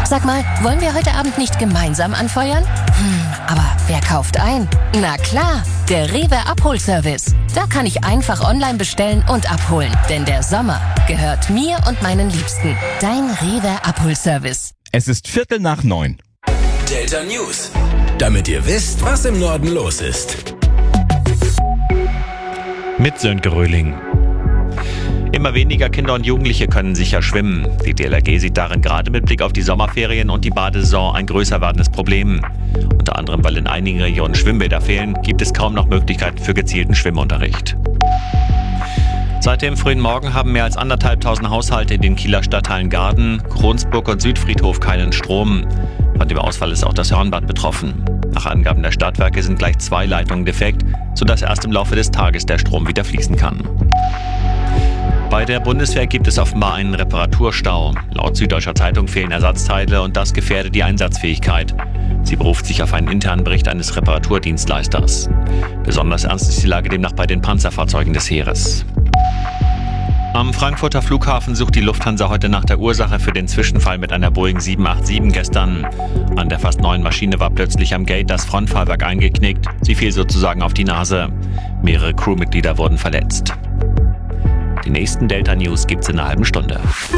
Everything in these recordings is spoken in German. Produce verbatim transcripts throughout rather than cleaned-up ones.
Sag mal, wollen wir heute Abend nicht gemeinsam anfeuern? Hm, aber wer kauft ein? Na klar, der Rewe Abholservice. Da kann ich einfach online bestellen und abholen. Denn der Sommer gehört mir und meinen Liebsten. Dein Rewe Abholservice. Es ist Viertel nach neun. Delta News. Damit ihr wisst, was im Norden los ist. Mit Sönke Röhling. Immer weniger Kinder und Jugendliche können sicher schwimmen. Die D L R G sieht darin gerade mit Blick auf die Sommerferien und die Badesaison ein größer werdendes Problem. Unter anderem, weil in einigen Regionen Schwimmbäder fehlen, gibt es kaum noch Möglichkeiten für gezielten Schwimmunterricht. Seit dem frühen Morgen haben mehr als anderthalbtausend Haushalte in den Kieler Stadtteilen Garden, Kronsburg und Südfriedhof keinen Strom. Von dem Ausfall ist auch das Hornbad betroffen. Nach Angaben der Stadtwerke sind gleich zwei Leitungen defekt, sodass erst im Laufe des Tages der Strom wieder fließen kann. Bei der Bundeswehr gibt es offenbar einen Reparaturstau. Laut Süddeutscher Zeitung fehlen Ersatzteile und das gefährdet die Einsatzfähigkeit. Sie beruft sich auf einen internen Bericht eines Reparaturdienstleisters. Besonders ernst ist die Lage demnach bei den Panzerfahrzeugen des Heeres. Am Frankfurter Flughafen sucht die Lufthansa heute nach der Ursache für den Zwischenfall mit einer Boeing sieben acht sieben gestern. An der fast neuen Maschine war plötzlich am Gate das Frontfahrwerk eingeknickt. Sie fiel sozusagen auf die Nase. Mehrere Crewmitglieder wurden verletzt. Die nächsten Delta News gibt's in einer halben Stunde.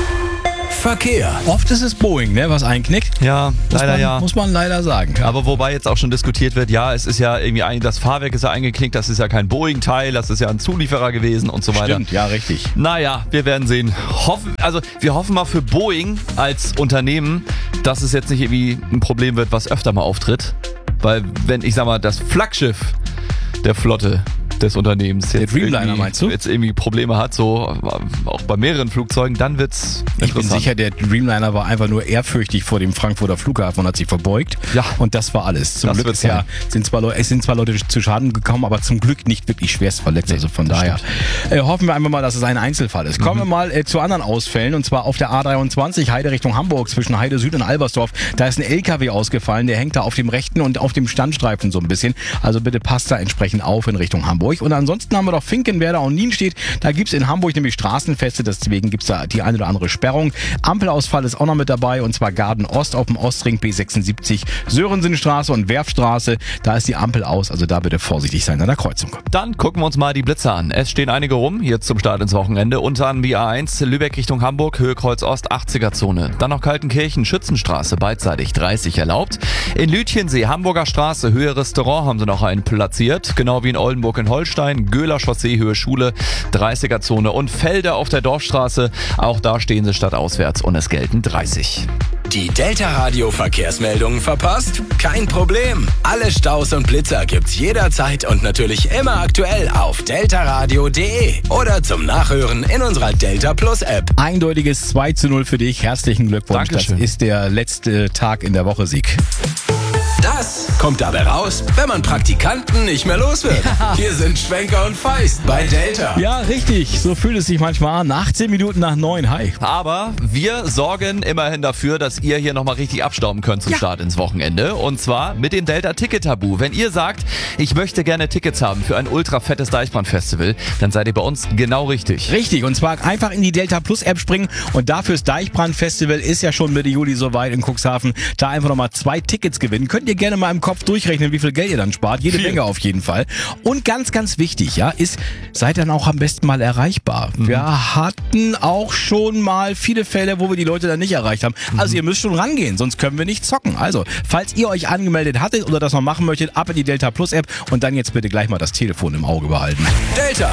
Verkehr. Oft ist es Boeing, ne, was einknickt. Ja, Muss leider man, ja. Muss man leider sagen. Ja. Aber wobei jetzt auch schon diskutiert wird, ja, es ist ja irgendwie ein, das Fahrwerk ist ja eingeknickt, das ist ja kein Boeing-Teil, das ist ja ein Zulieferer gewesen und so weiter. Stimmt, ja, richtig. Naja, wir werden sehen. Hoffen, also wir hoffen mal für Boeing als Unternehmen, dass es jetzt nicht irgendwie ein Problem wird, was öfter mal auftritt. Weil wenn, ich sag mal, das Flaggschiff der Flotte des Unternehmens Der jetzt, Dreamliner, irgendwie, meinst du? jetzt irgendwie Probleme hat, so auch bei mehreren Flugzeugen, dann wird's Ich bin interessant. sicher, der Dreamliner war einfach nur ehrfürchtig vor dem Frankfurter Flughafen und hat sich verbeugt. Ja. Und das war alles. Zum Das Glück wird's ist ja, sind zwar Leute, es sind zwar Leute zu Schaden gekommen, aber zum Glück nicht wirklich schwerst verletzt. Also von daher äh, hoffen wir einfach mal, dass es ein Einzelfall ist. Kommen wir mal äh, zu anderen Ausfällen, und zwar auf der A dreiundzwanzig Heide Richtung Hamburg zwischen Heide Süd und Albersdorf. Da ist ein L K W ausgefallen, der hängt da auf dem rechten und auf dem Standstreifen so ein bisschen. Also bitte passt da entsprechend auf in Richtung Hamburg. Und ansonsten haben wir doch Finkenwerder und Nienstedt. Da gibt's in Hamburg nämlich Straßenfeste, deswegen gibt's da die eine oder andere Sperrung. Ampelausfall ist auch noch mit dabei, und zwar Garden Ost auf dem Ostring B sechsundsiebzig, Sörensenstraße und Werfstraße. Da ist die Ampel aus, also da bitte vorsichtig sein an der Kreuzung. Dann gucken wir uns mal die Blitze an. Es stehen einige rum, jetzt zum Start ins Wochenende. Unter anderem die A eins, Lübeck Richtung Hamburg, Höhe Kreuz Ost, achtziger-Zone. Dann noch Kaltenkirchen, Schützenstraße, beidseitig dreißig erlaubt. In Lütchensee, Hamburger Straße, Höhe Restaurant haben sie noch einen platziert. Genau wie in Oldenburg in Holstein, Göhler Chaussee, Höhe Schule, dreißiger-Zone. Und Felder auf der Dorfstraße, auch da stehen sie stadtauswärts und es gelten dreißig. Die Delta Radio Verkehrsmeldungen verpasst? Kein Problem. Alle Staus und Blitzer gibt's jederzeit und natürlich immer aktuell auf deltaradio punkt de oder zum Nachhören in unserer Delta Plus App. Eindeutiges zwei zu null für dich. Herzlichen Glückwunsch. Dankeschön. Das ist der letzte Tag in der Woche Sieg. Das kommt dabei raus, wenn man Praktikanten nicht mehr los wird. Hier sind Schwenker und Feist bei Delta. Ja, richtig. So fühlt es sich manchmal an. achtzehn Minuten nach neun. Hi. Aber wir sorgen immerhin dafür, dass ihr hier nochmal richtig abstauben könnt zum Ja. Start ins Wochenende. Und zwar mit dem Delta-Ticket-Tabu. Wenn ihr sagt, ich möchte gerne Tickets haben für ein ultra fettes Deichbrand-Festival, dann seid ihr bei uns genau richtig. Richtig, und zwar einfach in die Delta Plus App springen und dafür das Deichbrand-Festival ist ja schon Mitte Juli soweit in Cuxhaven. Da einfach nochmal zwei Tickets gewinnen. Könnt ihr gerne mal im Kopf durchrechnen, wie viel Geld ihr dann spart. Jede Viel. Menge auf jeden Fall. Und ganz, ganz wichtig, ja, ist, seid dann auch am besten mal erreichbar. Mhm. Wir hatten auch schon mal viele Fälle, wo wir die Leute dann nicht erreicht haben. Also ihr müsst schon rangehen, sonst können wir nicht zocken. Also, falls ihr euch angemeldet hattet oder das noch machen möchtet, ab in die Delta Plus App und dann jetzt bitte gleich mal das Telefon im Auge behalten. Delta,